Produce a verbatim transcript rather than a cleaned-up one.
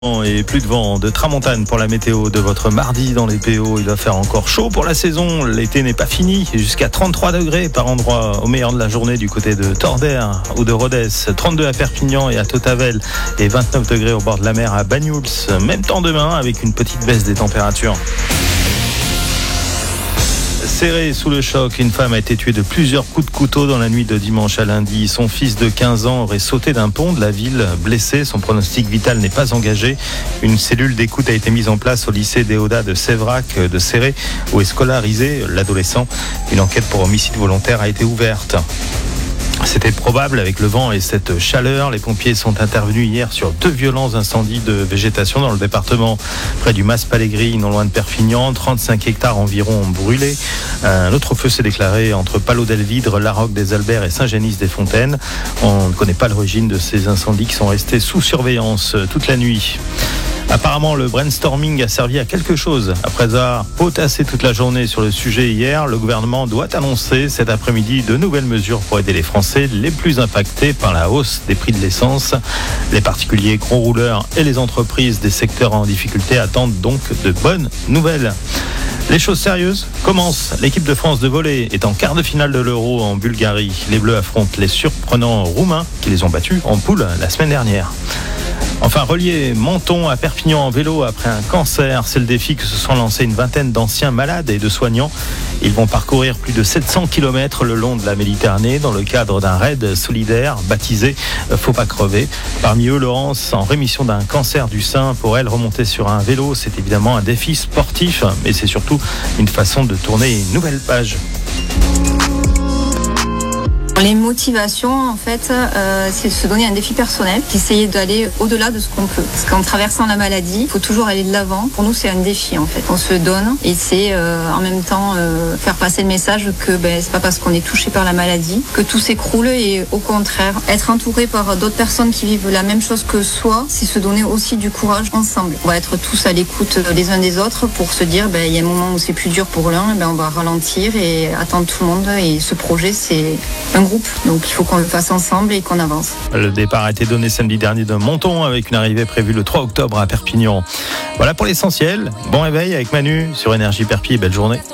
Et plus de vent, de tramontane pour la météo de votre mardi dans les P O. Il va faire encore chaud pour la saison. L'été n'est pas fini. Jusqu'à trente-trois degrés par endroit au meilleur de la journée du côté de Tordère ou de Rodez. trente-deux à Perpignan et à Totavel. Et vingt-neuf degrés au bord de la mer à Banyuls. Même temps demain avec une petite baisse des températures. Serrée sous le choc, une femme a été tuée de plusieurs coups de couteau dans la nuit de dimanche à lundi. Son fils de quinze ans aurait sauté d'un pont de la ville, blessé. Son pronostic vital n'est pas engagé. Une cellule d'écoute a été mise en place au lycée Déodat de Séverac de Serré, où est scolarisé l'adolescent. Une enquête pour homicide volontaire a été ouverte. C'était probable avec le vent et cette chaleur. Les pompiers sont intervenus hier sur deux violents incendies de végétation dans le département, près du Mas Palégris, non loin de Perpignan. trente-cinq hectares environ ont brûlé. Un autre feu s'est déclaré entre Palot-d'Elvidre, Larocque des Alberts et Saint-Genis-des-Fontaines. On ne connaît pas l'origine de ces incendies qui sont restés sous surveillance toute la nuit. Apparemment, le brainstorming a servi à quelque chose. Après avoir potassé toute la journée sur le sujet hier, le gouvernement doit annoncer cet après-midi de nouvelles mesures pour aider les Français les plus impactés par la hausse des prix de l'essence. Les particuliers, gros rouleurs et les entreprises des secteurs en difficulté attendent donc de bonnes nouvelles. Les choses sérieuses commencent. L'équipe de France de volley est en quart de finale de l'Euro en Bulgarie. Les Bleus affrontent les surprenants Roumains qui les ont battus en poule la semaine dernière. Enfin, relier Menton à Perpignan en vélo après un cancer, c'est le défi que se sont lancés une vingtaine d'anciens malades et de soignants. Ils vont parcourir plus de sept cents kilomètres le long de la Méditerranée dans le cadre d'un raid solidaire baptisé Faut pas crever. Parmi eux, Laurence, en rémission d'un cancer du sein. Pour elle, remonter sur un vélo, c'est évidemment un défi sportif, mais c'est surtout une façon de tourner une nouvelle page. Les motivations, en fait, euh, c'est de se donner un défi personnel, d'essayer d'aller au-delà de ce qu'on peut. Parce qu'en traversant la maladie, il faut toujours aller de l'avant. Pour nous, c'est un défi, en fait. On se donne et c'est euh, en même temps euh, faire passer le message que ben, c'est pas parce qu'on est touché par la maladie que tout s'écroule et au contraire, être entouré par d'autres personnes qui vivent la même chose que soi, c'est se donner aussi du courage ensemble. On va être tous à l'écoute les uns des autres pour se dire, ben, il y a un moment où c'est plus dur pour l'un, ben, on va ralentir et attendre tout le monde. Et ce projet, c'est un groupe. Donc il faut qu'on le fasse ensemble et qu'on avance. Le départ a été donné samedi dernier de Menton avec une arrivée prévue le trois octobre à Perpignan. Voilà pour l'essentiel. Bon réveil avec Manu sur Énergie Perpi et belle journée.